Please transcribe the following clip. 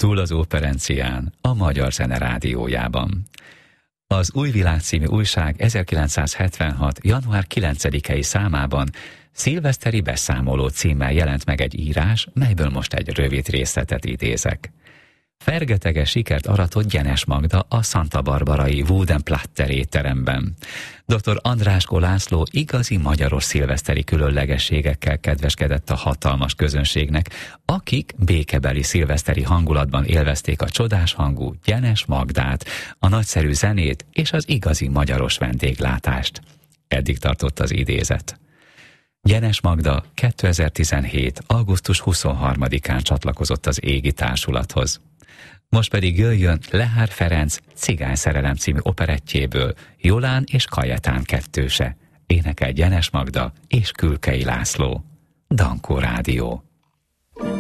Túl az operencián, a Magyar Zene Rádiójában. Az Új Világ című újság 1976. január 9-i számában Szilveszteri beszámoló címmel jelent meg egy írás, melyből most egy rövid részletet idézek. Fergeteges sikert aratott Gyenes Magda a Santa Barbarai Woodenplatte étteremben. Dr. Andráskó László igazi magyaros szilveszteri különlegességekkel kedveskedett a hatalmas közönségnek, akik békebeli szilveszteri hangulatban élvezték a csodás hangú Gyenes Magdát, a nagyszerű zenét és az igazi magyaros vendéglátást. Eddig tartott az idézet. Gyenes Magda 2017. augusztus 23-án csatlakozott az égi társulathoz. Most pedig jöjjön Lehár Ferenc Cigányszerelem című operettjéből Jolán és Kajetán kettőse. Énekel Gyenes Magda és Külkei László. Dankó Rádió.